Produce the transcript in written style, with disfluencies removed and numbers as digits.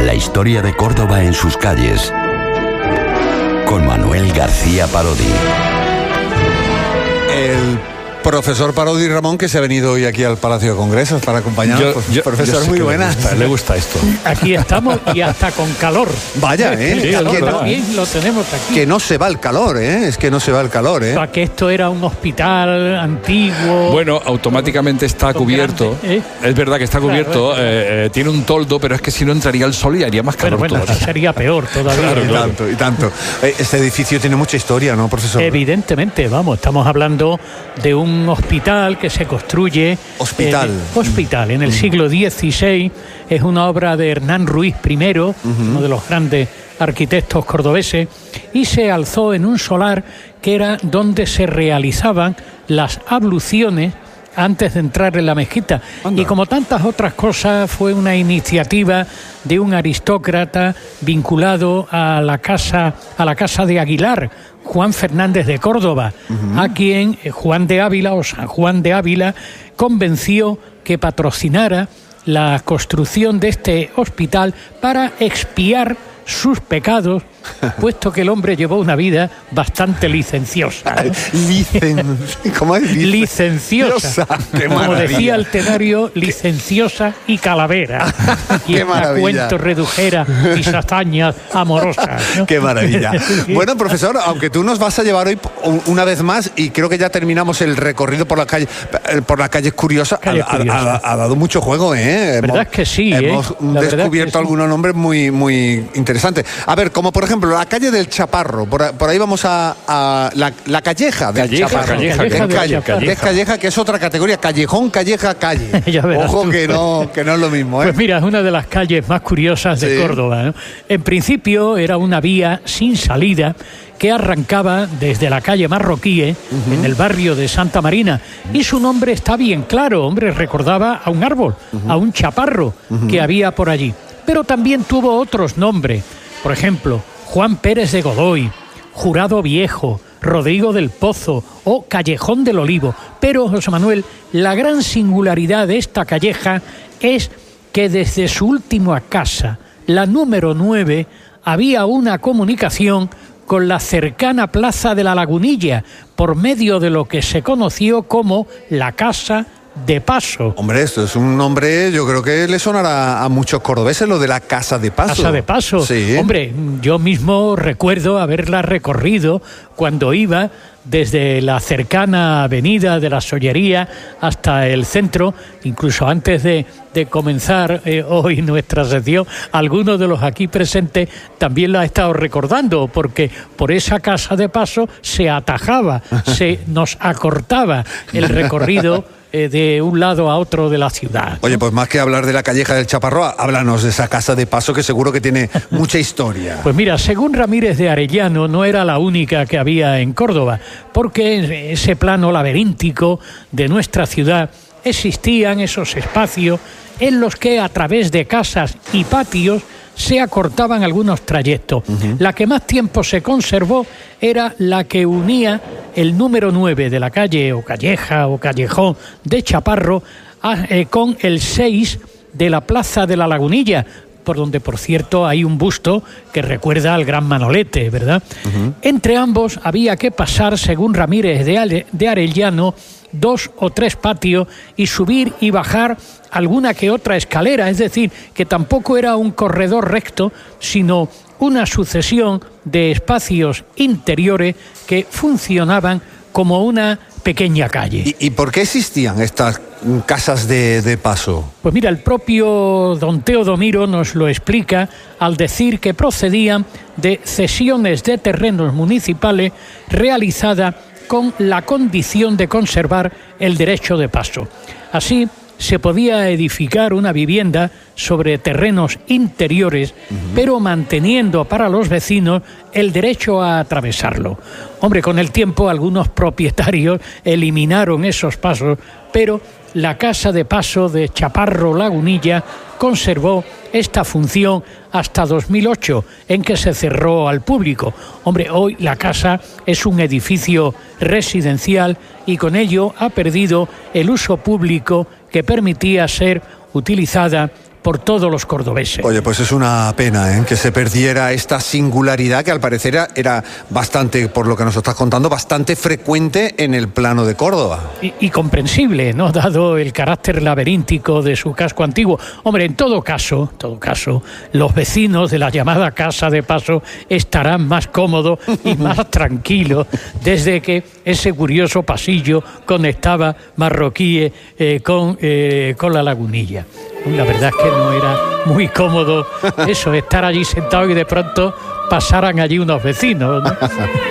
La historia de Córdoba en sus calles. Con Manuel García Parodi. El profesor Parodi Ramón, que se ha venido hoy aquí al Palacio de Congresos para acompañarnos. Profesor, muy buenas. Le gusta esto. Aquí estamos y hasta con calor. Vaya, Sí, también lo tenemos aquí. Que no se va el calor, es que no se va el calor, O sea, que esto era un hospital antiguo. Bueno, automáticamente está cubierto. Grande, Es verdad que está cubierto. Claro. Tiene un toldo, pero es que si no entraría el sol y haría más calor. Bueno, todavía. sería peor todavía. Claro. Y tanto. Este edificio tiene mucha historia, ¿no, profesor? Evidentemente, vamos, estamos hablando de un hospital que se construye. Hospital en el siglo XVI. Es una obra de Hernán Ruiz I, uno de los grandes arquitectos cordobeses, y se alzó en un solar que era donde se realizaban las abluciones antes de entrar en la mezquita. Anda. Y como tantas otras cosas, fue una iniciativa de un aristócrata vinculado a la casa de Aguilar, Juan Fernández de Córdoba, a quien Juan de Ávila o San Juan de Ávila convenció que patrocinara la construcción de este hospital para expiar sus pecados, puesto que el hombre llevó una vida bastante licenciosa. ¿Cómo es? Licenciosa. Qué Como maravilla. decía el tenario, licenciosa y calavera. Y Qué maravilla. cuentos redujera y hazañas amorosas, ¿no? Qué maravilla. Bueno, profesor, aunque tú nos vas a llevar hoy una vez más, y creo que ya terminamos el recorrido por las calles curiosas, ha dado mucho juego, ¿eh? ¿Verdad que sí? Hemos descubierto algunos nombres muy, muy interesantes. A ver, como por ejemplo la calle del Chaparro, por ahí vamos a la calleja del Chaparro. Calleja, que es otra categoría, callejón, calleja, calle. Ya verás Ojo tú. que no es lo mismo, ¿eh? Pues mira, es una de las calles más curiosas de Córdoba, ¿no? En principio era una vía sin salida que arrancaba desde la calle Marroquíes, en el barrio de Santa Marina, y su nombre está bien claro, hombre, recordaba a un árbol, a un chaparro que había por allí. Pero también tuvo otros nombres, por ejemplo, Juan Pérez de Godoy, Jurado Viejo, Rodrigo del Pozo o Callejón del Olivo. Pero, José Manuel, la gran singularidad de esta calleja es que desde su última casa, la número 9, había una comunicación con la cercana Plaza de la Lagunilla, por medio de lo que se conoció como la Casa de Paso. Hombre, esto es un nombre, yo creo que le sonará a muchos cordobeses, lo de la Casa de Paso. Casa de Paso. Sí. Hombre, yo mismo recuerdo haberla recorrido cuando iba desde la cercana avenida de la Sollería hasta el centro, incluso antes de comenzar hoy nuestra sección, algunos de los aquí presentes también la ha estado recordando, porque por esa Casa de Paso se atajaba, se nos acortaba el recorrido de un lado a otro de la ciudad, ¿no? Oye, pues más que hablar de la calleja del Chaparro, háblanos de esa Casa de Paso, que seguro que tiene mucha historia. Pues mira, según Ramírez de Arellano, no era la única que había en Córdoba, porque en ese plano laberíntico de nuestra ciudad existían esos espacios en los que a través de casas y patios se acortaban algunos trayectos. La que más tiempo se conservó era la que unía el número 9 de la calle o calleja o callejón de Chaparro con el 6 de la Plaza de la Lagunilla, por donde, por cierto, hay un busto que recuerda al gran Manolete, ¿verdad? Entre ambos había que pasar, según Ramírez de Arellano, 2 o 3 patios y subir y bajar alguna que otra escalera, es decir, que tampoco era un corredor recto, sino una sucesión de espacios interiores que funcionaban como una pequeña calle. ¿Y por qué existían estas casas de paso? Pues mira, el propio don Teodomiro nos lo explica al decir que procedían de cesiones de terrenos municipales realizadas con la condición de conservar el derecho de paso. Así, se podía edificar una vivienda sobre terrenos interiores, pero manteniendo para los vecinos el derecho a atravesarlo. Hombre, con el tiempo algunos propietarios eliminaron esos pasos, pero la Casa de Paso de Chaparro Lagunilla conservó esta función hasta 2008, en que se cerró al público. Hombre, hoy la casa es un edificio residencial y con ello ha perdido el uso público que permitía ser utilizada por todos los cordobeses. Oye, pues es una pena que se perdiera esta singularidad que al parecer era bastante, por lo que nos estás contando, bastante frecuente en el plano de Córdoba. Y comprensible, ¿no? Dado el carácter laberíntico de su casco antiguo. Hombre, en todo caso, los vecinos de la llamada Casa de Paso estarán más cómodos y más tranquilos desde que ese curioso pasillo conectaba Marroquíes con la Lagunilla. La verdad es que no era muy cómodo eso, estar allí sentado y de pronto pasaran allí unos vecinos, ¿no?